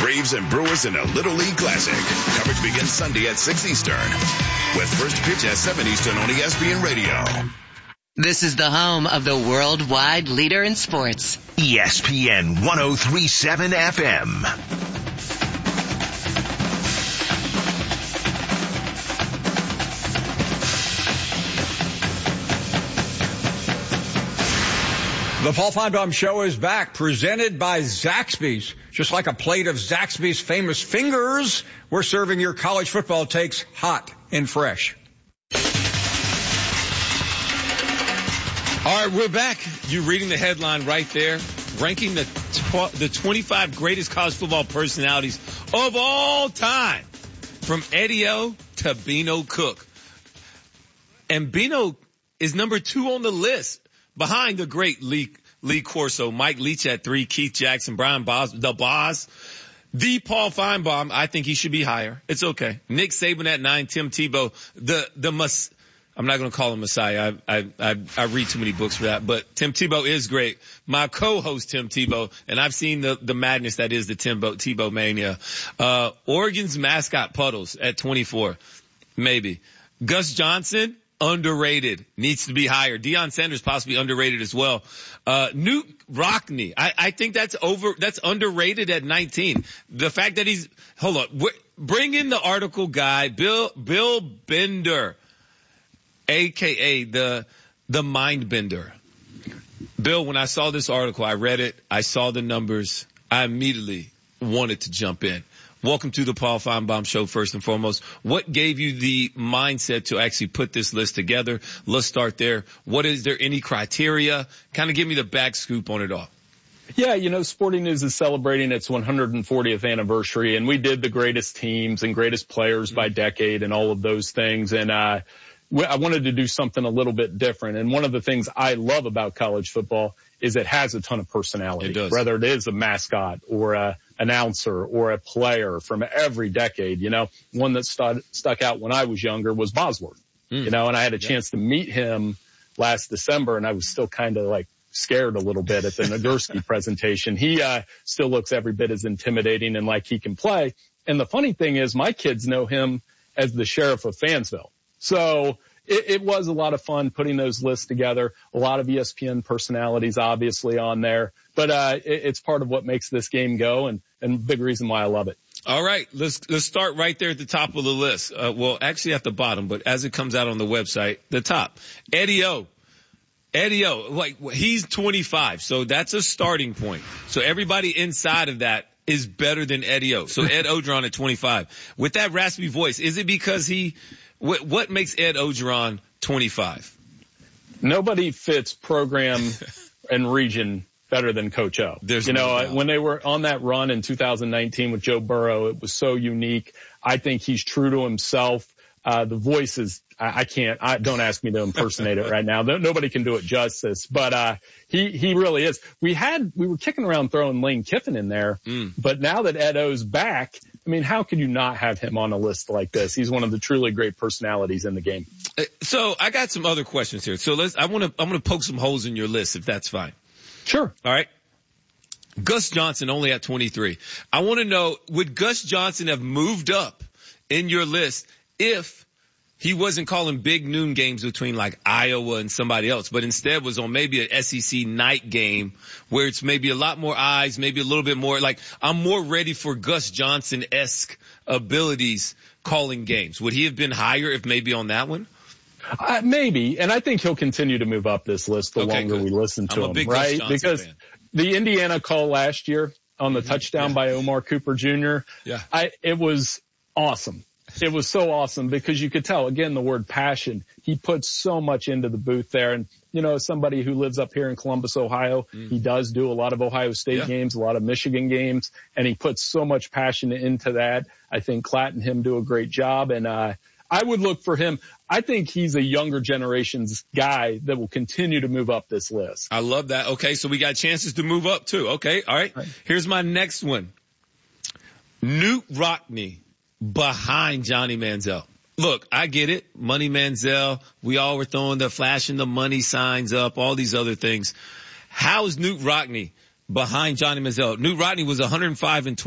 Braves and Brewers in a Little League Classic. Coverage begins Sunday at 6 Eastern. With first pitch at 7 Eastern on ESPN Radio. This is the home of the worldwide leader in sports. ESPN 103.7 FM. The Paul Feinbaum Show is back, presented by Zaxby's. Just like a plate of Zaxby's famous fingers, we're serving your college football takes hot and fresh. All right, we're back. You're reading the headline right there, ranking the 25 greatest college football personalities of all time, from Eddie O to Beano Cook. And Beano is number 2 on the list, behind the great Lee Corso, Mike Leach at 3, Keith Jackson, Brian Boz, the Boz. The Paul Feinbaum, I think he should be higher. It's okay. Nick Saban at 9, Tim Tebow, I'm not going to call him Messiah. I read too many books for that, but Tim Tebow is great. My co-host Tim Tebow, and I've seen the madness that is the Tebow mania. Oregon's mascot Puddles at 24. Maybe. Gus Johnson, underrated, needs to be higher. Deion Sanders possibly underrated as well. Newt Rockne, I think that's underrated at 19. The fact that hold on, bring in the article guy, Bill Bender, aka the mind bender. Bill, when I saw this article, I read it, I saw the numbers, I immediately wanted to jump in. Welcome to the Paul Feinbaum Show, first and foremost. What gave you the mindset to actually put this list together? Let's start there. Is there any criteria? Kind of give me the back scoop on it all. Yeah, Sporting News is celebrating its 140th anniversary, and we did the greatest teams and greatest players by decade and all of those things. And I wanted to do something a little bit different. And one of the things I love about college football is it has a ton of personality. It does. Whether it is a mascot or a announcer or a player from every decade, one that stuck out when I was younger was Bosworth, and I had a chance to meet him last December, and I was still kind of like scared a little bit at the Nagurski presentation. He still looks every bit as intimidating and like he can play. And the funny thing is my kids know him as the sheriff of Fansville. So it was a lot of fun putting those lists together. A lot of ESPN personalities obviously on there, but it's part of what makes this game go and big reason why I love it. All right, let's start right there at the top of the list. Well, actually at the bottom, but as it comes out on the website, the top. Eddie O, like he's 25, so that's a starting point. So everybody inside of that is better than Eddie O. So Ed Ogeron at 25. With that raspy voice, is it because what makes Ed Ogeron 25? Nobody fits program and region better than Coach O. When they were on that run in 2019 with Joe Burrow, it was so unique. I think he's true to himself. The voice is, don't ask me to impersonate it right now. Nobody can do it justice, but, he really is. We were kicking around throwing Lane Kiffin in there, but now that Ed O's back, how could you not have him on a list like this? He's one of the truly great personalities in the game. So I got some other questions here. So I'm going to poke some holes in your list if that's fine. Sure. All right. Gus Johnson only at 23. I want to know, would Gus Johnson have moved up in your list if he wasn't calling big noon games between like Iowa and somebody else, but instead was on maybe an SEC night game where it's maybe a lot more eyes, maybe a little bit more like I'm more ready for Gus Johnson-esque abilities calling games. Would he have been higher if maybe on that one? Maybe. And I think he'll continue to move up this list the longer we listen to him, right? Because fan. The Indiana call last year on the touchdown by Omar Cooper Jr. Yeah. It was awesome. It was so awesome because you could tell, again, the word passion. He puts so much into the booth there. And, as somebody who lives up here in Columbus, Ohio, he does do a lot of Ohio State games, a lot of Michigan games, and he puts so much passion into that. I think Klatt and him do a great job. And, I would look for him. I think he's a younger generation's guy that will continue to move up this list. I love that. Okay. So we got chances to move up too. Okay. All right. Here's my next one. Newt Rockne behind Johnny Manziel. Look, I get it. Money Manziel. We all were throwing flashing the money signs up, all these other things. How is Newt Rockne behind Johnny Manziel? Newt Rockne was 105 and